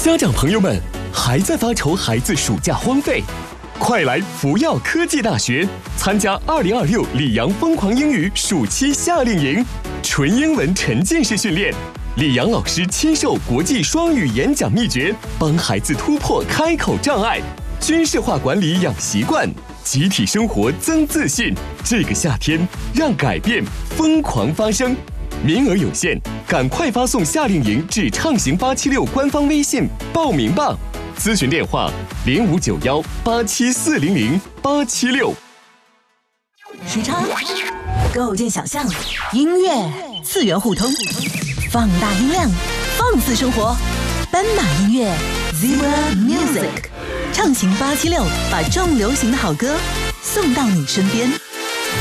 家长朋友们，还在发愁孩子暑假荒废？快来福耀科技大学参加2026李阳疯狂英语暑期夏令营，纯英文沉浸式训练，李阳老师亲授国际双语演讲秘诀，帮孩子突破开口障碍，军事化管理养习惯，集体生活增自信。这个夏天，让改变疯狂发生。名额有限，赶快发送夏令营至畅行876官方微信报名吧。咨询电话059187400876。 时差，构建想象，音乐次元互通，放大音量，放肆生活。斑马音乐 Zebra Music， 畅行876，把重流行的好歌送到你身边。